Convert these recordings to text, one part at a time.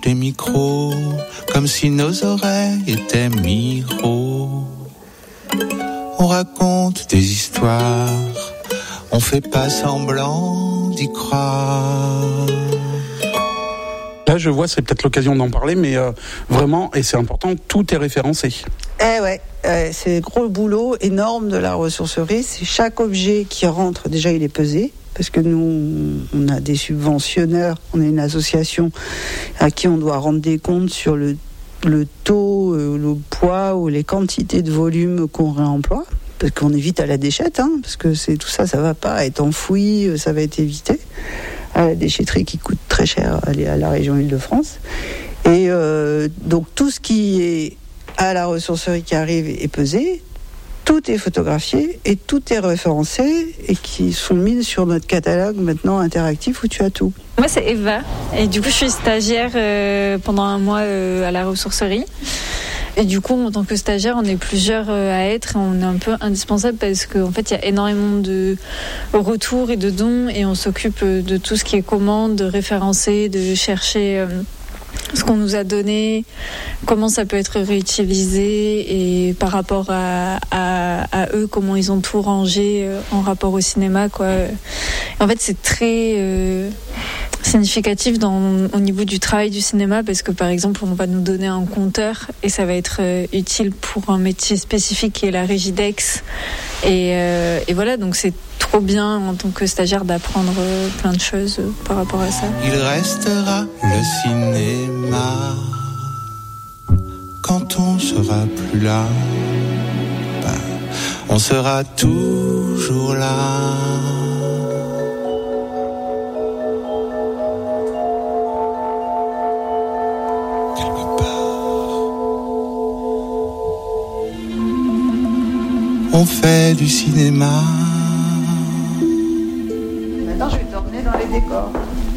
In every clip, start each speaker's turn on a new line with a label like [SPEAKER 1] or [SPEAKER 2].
[SPEAKER 1] les micros, comme si nos oreilles étaient miroirs. On raconte des histoires, on fait pas semblant d'y croire.
[SPEAKER 2] Là, je vois, c'est peut-être l'occasion d'en parler, mais vraiment, et c'est important, tout est référencé.
[SPEAKER 3] C'est gros boulot énorme de la ressourcerie. C'est chaque objet qui rentre, déjà il est pesé, parce que nous, on a des subventionneurs, on est une association à qui on doit rendre des comptes sur le taux, le poids ou les quantités de volume qu'on réemploie, parce qu'on évite à la déchette, parce que tout ça va pas être enfoui, ça va être évité. À la déchetterie qui coûte très cher à la région Île-de-France. Et donc tout ce qui est à la ressourcerie qui arrive est pesé, tout est photographié et tout est référencé et qui sont mis sur notre catalogue maintenant interactif où tu as tout.
[SPEAKER 4] Moi c'est Eva et du coup je suis stagiaire pendant un mois à la ressourcerie. Et du coup, en tant que stagiaire, on est plusieurs à être, on est un peu indispensable parce qu'en fait, il y a énormément de retours et de dons et on s'occupe de tout ce qui est commande, de référencer, de chercher ce qu'on nous a donné, comment ça peut être réutilisé et par rapport à eux, comment ils ont tout rangé en rapport au cinéma, quoi. En fait, c'est très significatif au niveau du travail du cinéma parce que par exemple on va nous donner un compteur et ça va être utile pour un métier spécifique qui est la Régidex et voilà, donc c'est trop bien en tant que stagiaire d'apprendre plein de choses par rapport à ça.
[SPEAKER 1] Il restera le cinéma quand on sera plus là, on sera toujours là. On fait du cinéma.
[SPEAKER 3] Maintenant, je vais t'emmener dans les décors.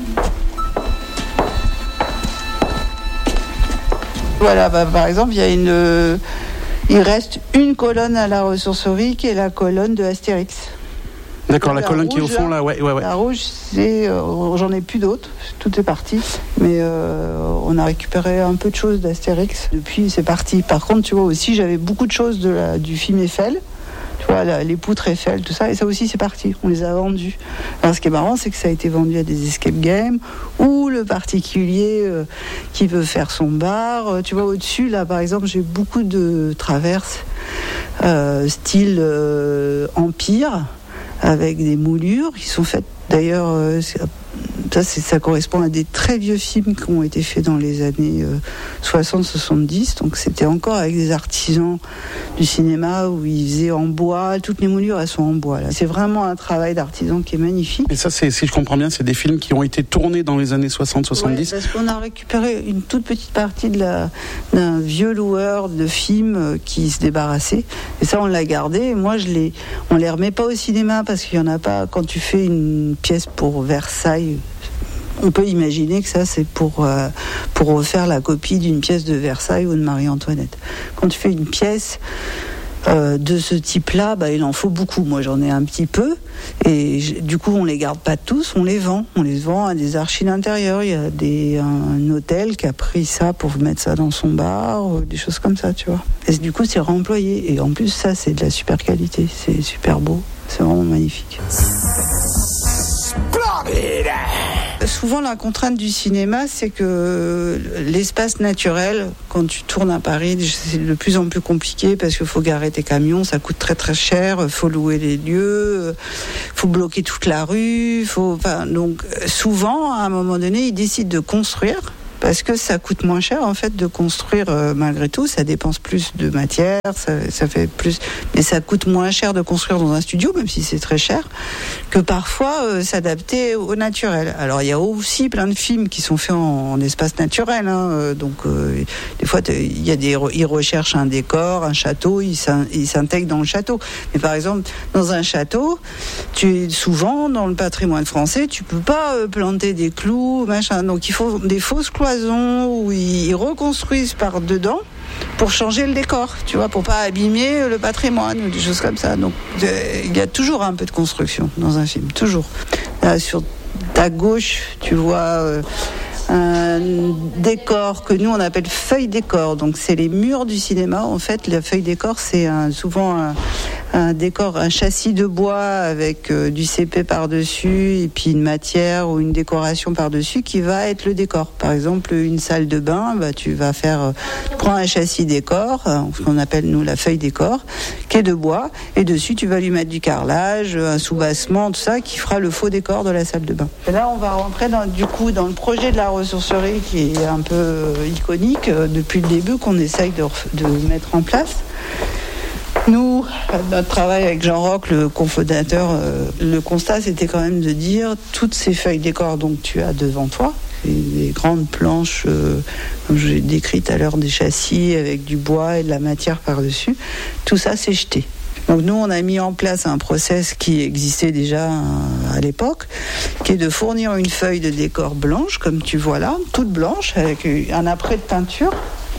[SPEAKER 3] Voilà, par exemple, il reste une colonne à la ressourcerie qui est la colonne de Astérix.
[SPEAKER 2] D'accord, la colonne qui est au fond, là, ouais.
[SPEAKER 3] La rouge, j'en ai plus d'autres, tout est parti. Mais on a récupéré un peu de choses d'Astérix. Depuis, c'est parti. Par contre, tu vois aussi, j'avais beaucoup de choses du film Eiffel. Tu vois, les poutres Eiffel, tout ça, et ça aussi c'est parti, on les a vendus. Alors ce qui est marrant, c'est que ça a été vendu à des escape games, ou le particulier qui veut faire son bar. Tu vois, au-dessus, là, par exemple, j'ai beaucoup de traverses, style Empire, avec des moulures qui sont faites, d'ailleurs, ça correspond à des très vieux films qui ont été faits dans les années 60-70. Donc c'était encore avec des artisans du cinéma où ils faisaient en bois. Toutes les moulures, elles sont en bois. Là. C'est vraiment un travail d'artisan qui est magnifique.
[SPEAKER 2] Et ça, si je comprends bien, c'est des films qui ont été tournés dans les années 60-70.
[SPEAKER 3] Ouais, parce qu'on a récupéré une toute petite partie d'un vieux loueur de films qui se débarrassait. Et ça, on l'a gardé. Et moi, on les remet pas au cinéma parce qu'il y en a pas. Quand tu fais une pièce pour Versailles, on peut imaginer que ça, c'est pour refaire la copie d'une pièce de Versailles ou de Marie-Antoinette. Quand tu fais une pièce de ce type-là, il en faut beaucoup. Moi, j'en ai un petit peu. Et du coup, on les garde pas tous, on les vend. On les vend à des archives intérieures. Il y a un hôtel qui a pris ça pour mettre ça dans son bar, des choses comme ça, tu vois. Et du coup, c'est réemployé. Et en plus, ça, c'est de la super qualité. C'est super beau. C'est vraiment magnifique. Souvent, la contrainte du cinéma, c'est que l'espace naturel, quand tu tournes à Paris, c'est de plus en plus compliqué parce qu'il faut garer tes camions, ça coûte très très cher, il faut louer les lieux, il faut bloquer toute la rue, donc souvent, à un moment donné, ils décident de construire. Parce que ça coûte moins cher en fait de construire malgré tout, ça dépense plus de matière, ça fait plus, mais ça coûte moins cher de construire dans un studio, même si c'est très cher, que parfois s'adapter au naturel. Alors il y a aussi plein de films qui sont faits en espace naturel, donc des fois ils recherchent un décor, un château, ils s'intègrent dans le château. Mais par exemple dans un château, souvent dans le patrimoine français, tu peux pas planter des clous, machin, donc il faut des fausses cloisons où ils reconstruisent par dedans pour changer le décor, tu vois, pour pas abîmer le patrimoine ou des choses comme ça. Donc il y a toujours un peu de construction dans un film, toujours. Là, sur ta gauche, tu vois un décor que nous on appelle feuille décor. Donc c'est les murs du cinéma. En fait, la feuille décor, c'est souvent un décor, un châssis de bois avec du CP par-dessus et puis une matière ou une décoration par-dessus qui va être le décor. Par exemple, une salle de bain, tu prends un châssis décor, ce qu'on appelle nous la feuille décor, qui est de bois, et dessus tu vas lui mettre du carrelage, un soubassement, tout ça, qui fera le faux décor de la salle de bain. Et là, on va rentrer dans le projet de la ressourcerie qui est un peu iconique depuis le début, qu'on essaye de mettre en place. Nous, notre travail avec Jean Roch, le cofondateur, le constat c'était quand même de dire toutes ces feuilles décor donc tu as devant toi, des grandes planches, comme j'ai décrit tout à l'heure, des châssis avec du bois et de la matière par-dessus, tout ça c'est jeté. Donc nous, on a mis en place un process qui existait déjà à l'époque, qui est de fournir une feuille de décor blanche, comme tu vois là, toute blanche, avec un après de peinture.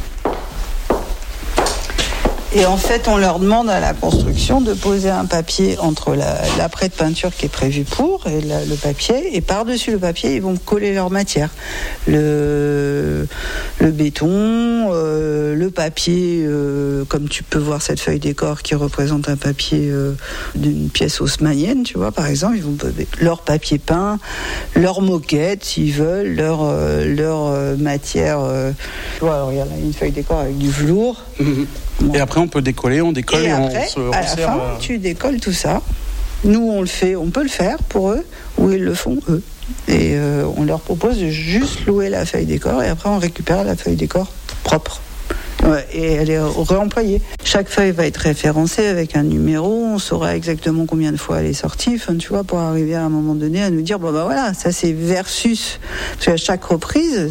[SPEAKER 3] Et en fait, on leur demande à la construction de poser un papier entre l'après de peinture qui est prévu pour et le papier. Et par-dessus le papier, ils vont coller leur matière. Le béton, le papier, comme tu peux voir cette feuille décor qui représente un papier d'une pièce haussmannienne, tu vois, par exemple. Ils vont poser leur papier peint, leur moquette, s'ils veulent, leur matière. Tu vois, alors regarde, une feuille décor avec du velours.
[SPEAKER 2] Mmh. Et après, on peut décoller, on décolle et
[SPEAKER 3] après,
[SPEAKER 2] on se
[SPEAKER 3] à la fin, tu décolles tout ça. Nous, on peut le faire pour eux, ou ils le font eux. Et on leur propose de juste louer la feuille décor, et après, on récupère la feuille décor propre. Ouais, et elle est réemployée. Chaque feuille va être référencée avec un numéro, on saura exactement combien de fois elle est sortie, enfin, tu vois, pour arriver à un moment donné à nous dire, voilà, ça c'est versus. Parce qu'à chaque reprise,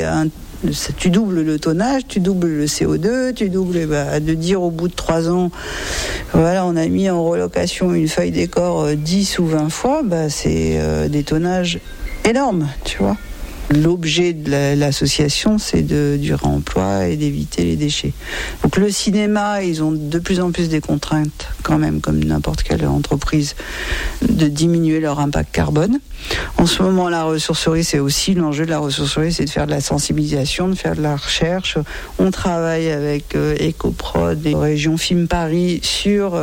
[SPEAKER 3] tu doubles le tonnage, tu doubles le CO2, tu doubles, de dire au bout de 3 ans, voilà, on a mis en relocation une feuille décor 10 ou 20 fois, c'est des tonnages énormes, tu vois. L'objet de l'association, c'est du réemploi et d'éviter les déchets. Donc le cinéma, ils ont de plus en plus des contraintes, quand même, comme n'importe quelle entreprise, de diminuer leur impact carbone. En ce moment, la ressourcerie, c'est aussi l'enjeu de la ressourcerie, c'est de faire de la sensibilisation, de faire de la recherche. On travaille avec Ecoprod et Région Film Paris sur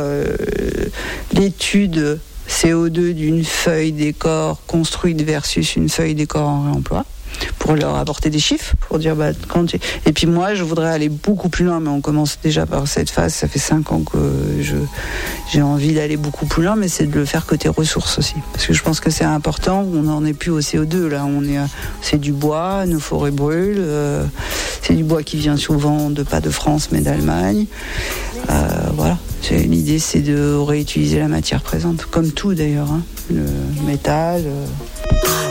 [SPEAKER 3] l'étude CO2 d'une feuille décor construite versus une feuille décor en réemploi, pour leur apporter des chiffres, pour dire et puis moi je voudrais aller beaucoup plus loin, mais on commence déjà par cette phase, ça fait 5 ans que j'ai envie d'aller beaucoup plus loin, mais c'est de le faire côté ressources aussi, parce que je pense que c'est important, on n'en est plus au CO2 là, c'est du bois, nos forêts brûlent, c'est du bois qui vient souvent pas de France mais d'Allemagne, voilà. L'idée, c'est de réutiliser la matière présente, comme tout d'ailleurs, le métal.